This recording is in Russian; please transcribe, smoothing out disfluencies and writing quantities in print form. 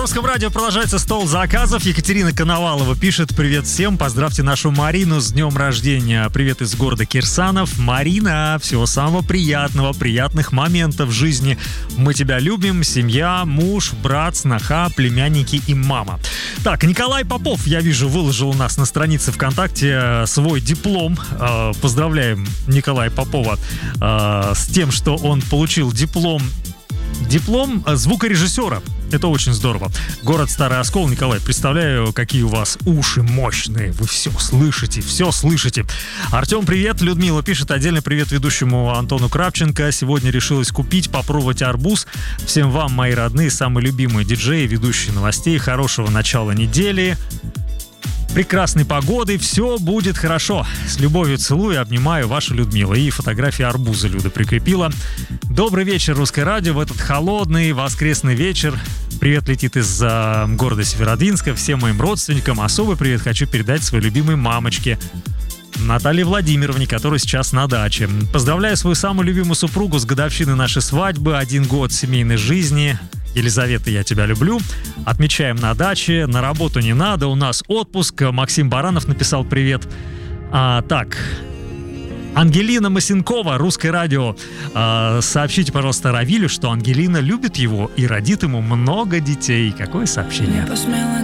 Русском радио продолжается стол заказов. Екатерина Коновалова пишет: привет всем, поздравьте нашу Марину с днем рождения. Привет из города Кирсанов. Марина, всего самого приятного, приятных моментов в жизни. Мы тебя любим, семья, муж, брат, сноха, племянники и мама. Так, Николай Попов, я вижу, выложил у нас на странице ВКонтакте свой диплом. Поздравляем Николая Попова с тем, что он получил диплом звукорежиссера. Это очень здорово. Город Старый Оскол. Николай, представляю, какие у вас уши мощные. Вы все слышите, все слышите. Артем, привет. Людмила пишет: отдельный привет ведущему Антону Кравченко. Сегодня решилась купить, попробовать арбуз. Всем вам, мои родные, самые любимые диджеи, ведущие новостей. Хорошего начала недели. Прекрасной погоды, все будет хорошо. С любовью целую, обнимаю, ваша Людмила. И фотография арбуза Люда прикрепила. Добрый вечер, Русское радио. В этот холодный воскресный вечер привет летит из города Северодвинска всем моим родственникам. Особый привет хочу передать своей любимой мамочке Наталье Владимировне, которая сейчас на даче. Поздравляю свою самую любимую супругу с годовщиной нашей свадьбы. 1 год семейной жизни. Елизавета, я тебя люблю. Отмечаем на даче. На работу не надо, у нас отпуск. Максим Баранов написал привет. Так, Ангелина Масенкова, Русское радио. Сообщите, пожалуйста, Равилю, что Ангелина любит его и родит ему много детей. Какое сообщение?